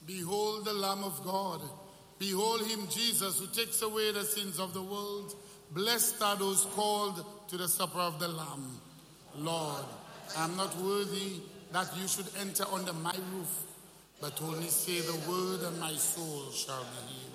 Behold the Lamb of God. Behold him, Jesus, who takes away the sins of the world. Blessed are those called to the supper of the Lamb. Lord, I am not worthy that you should enter under my roof, but only say the word and my soul shall be healed.